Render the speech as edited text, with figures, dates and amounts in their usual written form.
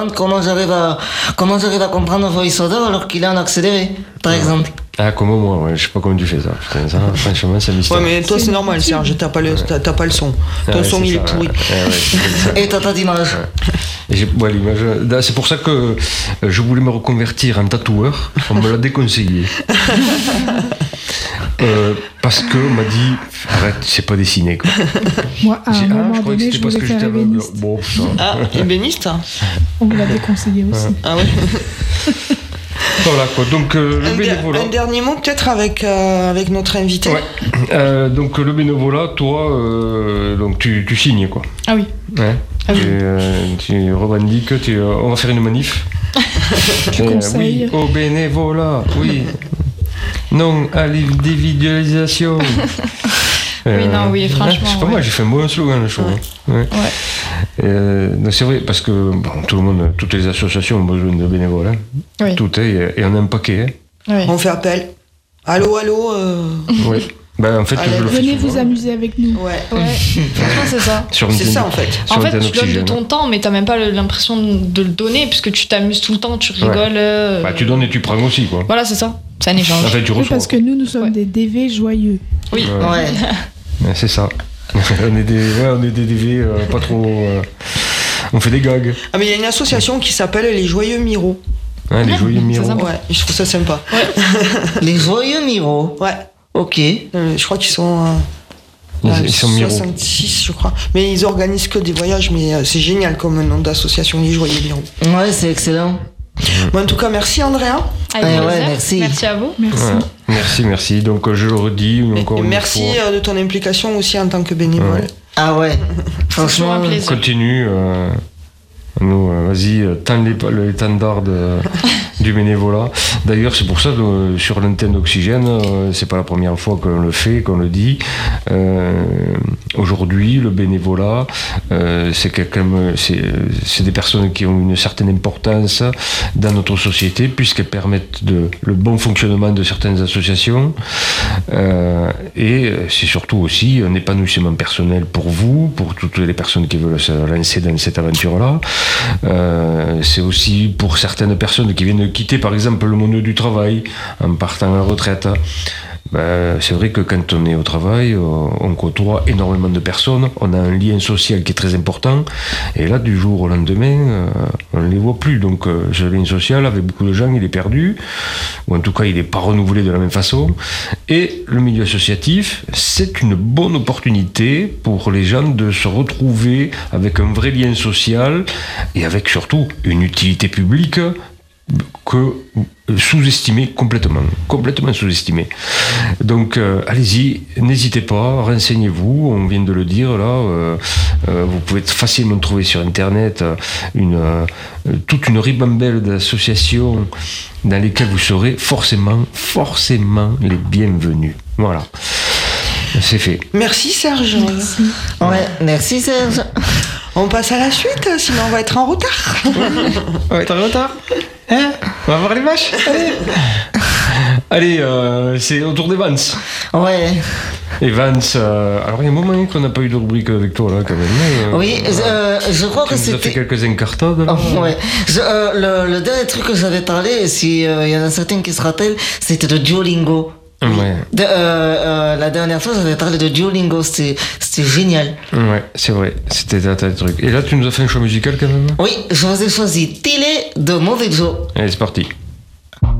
Comment j'arrive à comprendre VoiceOver alors qu'il est en accéléré, par exemple. Ah, comme moi, ouais. Je sais pas comment tu fais ça. Putain, ça, franchement, c'est un mystère. Ouais, mais toi, c'est normal, Serge, t'as pas le son. Ton son, il est pourri. Et t'as pas d'image. Ouais, l'image. C'est pour ça que je voulais me reconvertir en tatoueur. On me l'a déconseillé. Parce qu'on m'a dit, arrête, c'est pas dessiné, quoi. Moi, à un moment donné, je voulais faire ébéniste. Bon, ça. Ah, ébéniste. On me l'a déconseillé aussi. Ah ouais. Voilà, quoi. Donc, le bénévolat. Un dernier mot, peut-être, avec notre invité. Ouais. Donc, le bénévolat, toi, donc, tu signes, quoi. Ah oui. Ouais. Ah oui. Tu revendiques, on va faire une manif. Tu conseilles. Oui, au bénévolat, oui. Non à l'individualisation. Oui, non, oui, franchement. C'est pas moi, j'ai fait un bon slogan, je trouve. Ouais. Donc c'est vrai, parce que tout le monde, toutes les associations ont besoin de bénévoles. Hein. Oui. Tout est, et on a un paquet. Hein. Oui. On fait appel. Allô. Oui. Ben, en fait, Allez, je le fais venez souvent. vous amuser avec nous. Ouais. Franchement, c'est ça. C'est ça, en fait. Sur En fait, Antenne tu donnes de Oxygène. ton temps, mais t'as même pas l'impression de le donner, puisque tu t'amuses tout le temps, tu rigoles. Bah, tu donnes et tu prends aussi, quoi. Voilà, c'est ça. C'est un échange. En fait, tu Oui, reçois. parce que nous sommes des DV joyeux. Oui. Ouais. Ouais, c'est ça. on est des DV pas trop. On fait des gags. Ah, mais il y a une association qui s'appelle les Joyeux Miro. Hein, les joyeux miroirs. sympa. Ouais, je trouve ça sympa. Les joyeux Miro. Ouais. Ok. Je crois qu'ils sont. Ils sont Miro. 66, je crois. Mais ils organisent que des voyages, mais c'est génial comme nom d'association, les Joyeux Miro. Ouais, c'est excellent. Bon, en tout cas, merci Andrea. Avec Ouais, plaisir. merci. Merci à vous. Merci. Merci. Donc, je le redis encore Et une merci fois. de ton implication aussi en tant que bénévole. Ah ouais. Franchement. toujours un plaisir. Continue. Nous, vas-y, tends l'étendard du bénévolat. D'ailleurs, c'est pour ça que sur l'antenne d'Oxygène, c'est pas la première fois qu'on le fait, qu'on le dit. Aujourd'hui, le bénévolat, c'est des personnes qui ont une certaine importance dans notre société, puisqu'elles permettent le bon fonctionnement de certaines associations. Et c'est surtout aussi un épanouissement personnel pour vous, pour toutes les personnes qui veulent se lancer dans cette aventure-là. C'est aussi pour certaines personnes qui viennent de quitter par exemple le monde du travail en partant à la retraite. C'est vrai que quand on est au travail, on côtoie énormément de personnes, on a un lien social qui est très important, et là du jour au lendemain, on ne les voit plus. Donc ce lien social avec beaucoup de gens, il est perdu, ou en tout cas il n'est pas renouvelé de la même façon. Et le milieu associatif, c'est une bonne opportunité pour les gens de se retrouver avec un vrai lien social et avec surtout une utilité publique que sous-estimé complètement sous-estimé. Donc allez-y, n'hésitez pas, renseignez-vous, on vient de le dire là, vous pouvez facilement trouver sur internet toute une ribambelle d'associations dans lesquelles vous serez forcément les bienvenus. Voilà, c'est fait. Merci Serge. Ouais, merci Serge. On passe à la suite, sinon on va être en retard. On va être en retard. Hein? On va voir les vaches. Allez, c'est au tour des Vance. Ouais. Et Vance, alors il y a un moment qu'on n'a pas eu de rubrique avec toi là quand même. Oui, je crois que tu nous as fait c'était. quelques incartades là. Oh, ouais. Le dernier truc que j'avais parlé, si il y en a certains qui se rappellent, c'était de Duolingo. Ouais. La dernière fois, j'avais parlé de Duolingo, c'était génial. Ouais, c'est vrai, c'était un tas de trucs. Et là, tu nous as fait un choix musical quand même. Oui, je vous ai choisi Télé de Mauvais Joe. Allez, c'est parti.